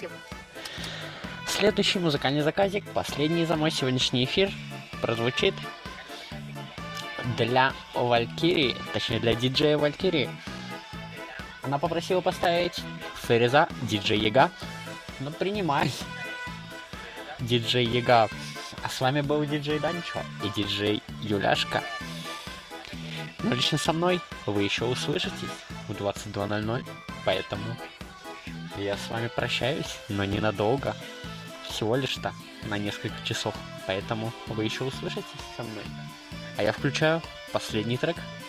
Следующий музыкальный заказик, последний за мой сегодняшний эфир, прозвучит для Валькирии, точнее для диджея Валькирии. Она попросила поставить Фереза, диджей Яга. Ну, принимай, диджей Яга. А с вами был диджей Данчо и диджей Юляшка. Но лично со мной вы еще услышитесь в 22:00, поэтому я с вами прощаюсь, но ненадолго. Всего лишь-то на несколько часов, поэтому вы еще услышитесь со мной. А я включаю последний трек.